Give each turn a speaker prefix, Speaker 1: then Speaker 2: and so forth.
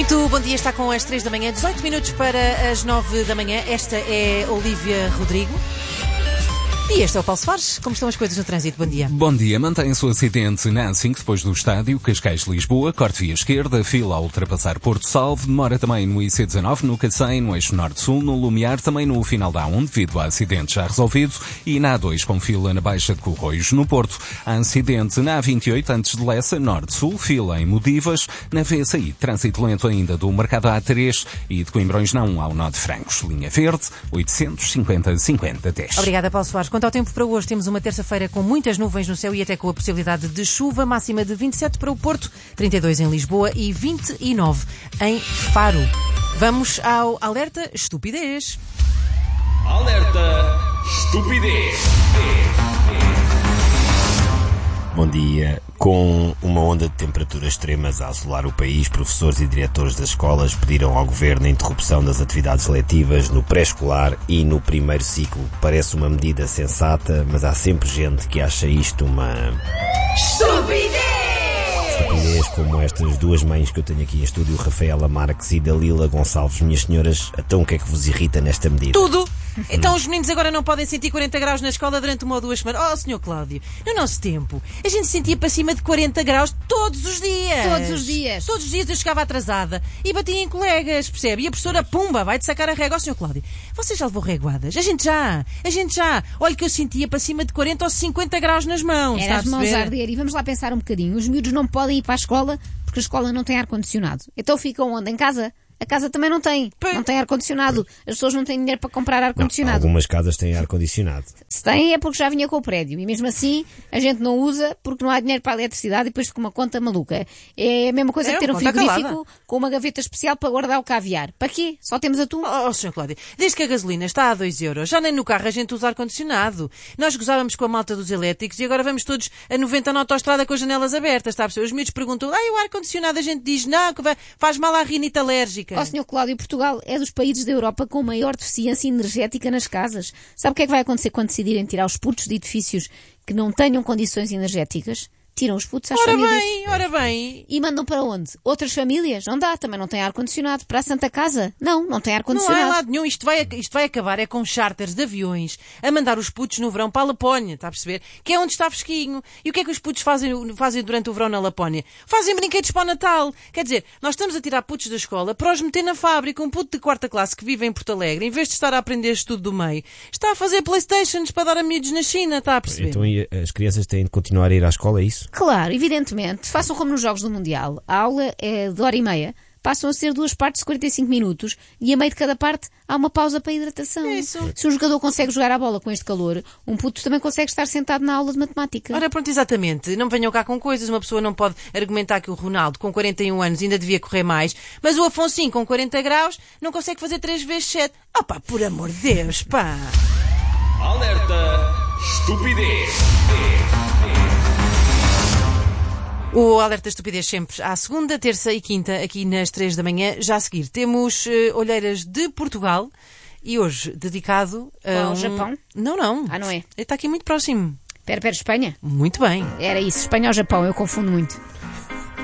Speaker 1: Muito bom dia, está com as 3 da manhã, 18 minutos para as 9 da manhã. Esta é Olívia Rodrigo. E este é o Paulo Soares. Como estão as coisas no trânsito? Bom dia.
Speaker 2: Bom dia. Mantém-se o acidente na A5 depois do estádio Cascais-Lisboa, corte via esquerda, fila a ultrapassar Porto Salvo, demora também no IC19, no Cacém, no eixo norte-sul, no Lumiar, também no final da A1 devido a acidente já resolvido, e na A2 com fila na Baixa de Corroios, no Porto. Há acidente na A28 antes de Lessa, norte-sul, fila em Modivas, na VSI, trânsito lento ainda do Mercado A3 e de Coimbrões na 1 ao nó de Francos. Linha verde, 850-50-10.
Speaker 1: Obrigada, Paulo Soares. Quanto ao tempo para hoje, temos uma terça-feira com muitas nuvens no céu e até com a possibilidade de chuva, máxima de 27 para o Porto, 32 em Lisboa e 29 em Faro. Vamos ao alerta estupidez.
Speaker 3: Alerta estupidez.
Speaker 4: Bom dia. Com uma onda de temperaturas extremas a assolar o país, professores e diretores das escolas pediram ao Governo a interrupção das atividades letivas no pré-escolar e no primeiro ciclo. Parece uma medida sensata, mas há sempre gente que acha isto uma... estupidez como estas duas mães que eu tenho aqui em estúdio, Rafaela Marques e Dalila Gonçalves. Minhas senhoras, então o que é que vos irrita nesta medida?
Speaker 1: Tudo! Então os meninos agora não podem sentir 40 graus na escola durante 1 ou 2 semanas. Oh, Sr. Cláudio, no nosso tempo, a gente sentia para cima de 40 graus todos os dias.
Speaker 5: Todos os dias.
Speaker 1: Todos os dias eu chegava atrasada e batia em colegas, percebe? E a professora, pumba, vai-te sacar a régua. Oh, Sr. Cláudio, você já levou réguadas? A gente já. Olha que eu sentia para cima de 40 ou 50 graus nas mãos.
Speaker 5: Era as mãos a arder. E vamos lá pensar um bocadinho. Os miúdos não podem ir para a escola porque a escola não tem ar-condicionado. Então ficam onde? Em casa? A casa também não tem ar-condicionado. As pessoas não têm dinheiro para comprar ar-condicionado.
Speaker 4: Algumas casas têm ar-condicionado.
Speaker 5: Se têm é porque já vinha com o prédio. E mesmo assim a gente não usa porque não há dinheiro para a eletricidade e depois fica uma conta maluca. É a mesma coisa que ter um frigorífico com uma gaveta especial para guardar o caviar. Para quê? Só temos atum.
Speaker 1: Oh, Sr. Cláudio, desde que a gasolina está a 2 euros, já nem no carro a gente usa ar-condicionado. Nós gozávamos com a malta dos elétricos e agora vamos todos a 90 na autoestrada com as janelas abertas, está a perceber? Os miúdos perguntam, o ar-condicionado, a gente diz, não, que faz mal à rinite alérgica.
Speaker 5: Ó, Sr. Cláudio, Portugal é dos países da Europa com maior deficiência energética nas casas. Sabe o que é que vai acontecer quando decidirem tirar os putos de edifícios que não tenham condições energéticas? Tiram os putos às famílias.
Speaker 1: Ora bem.
Speaker 5: E mandam para onde? Outras famílias? Não dá, também não tem ar-condicionado. Para a Santa Casa? Não tem ar-condicionado.
Speaker 1: Não há lado nenhum. Isto vai acabar é com charters de aviões a mandar os putos no verão para a Lapónia, está a perceber? Que é onde está fresquinho. E o que é que os putos fazem durante o verão na Lapónia? Fazem brinquedos para o Natal. Quer dizer, nós estamos a tirar putos da escola para os meter na fábrica. Um puto de 4ª classe que vive em Porto Alegre, em vez de estar a aprender estudo do meio, está a fazer Playstations para dar a miúdos na China, está a perceber?
Speaker 4: Então as crianças têm de continuar a ir à escola, é isso?
Speaker 5: Claro, evidentemente. Façam como nos Jogos do Mundial. A aula é de 1h30. Passam a ser 2 partes de 45 minutos e a meio de cada parte há uma pausa para a hidratação.
Speaker 1: Isso.
Speaker 5: Se um jogador consegue jogar a bola com este calor, um puto também consegue estar sentado na aula de matemática.
Speaker 1: Ora, pronto, exatamente. Não venham cá com coisas. Uma pessoa não pode argumentar que o Ronaldo, com 41 anos, ainda devia correr mais, mas o Afonso, com 40 graus, não consegue fazer 3 vezes 7. Oh pá, por amor de Deus, pá!
Speaker 3: Alerta estupidez.
Speaker 1: O Alerta Estupidez sempre à segunda, terça e quinta, aqui nas 3 da manhã. Já a seguir temos Olheiras de Portugal e hoje dedicado
Speaker 5: ao Japão?
Speaker 1: Não.
Speaker 5: Ah, não é?
Speaker 1: Está aqui muito próximo.
Speaker 5: Espera, Espanha?
Speaker 1: Muito bem.
Speaker 5: Era isso, Espanha ou Japão, eu confundo muito.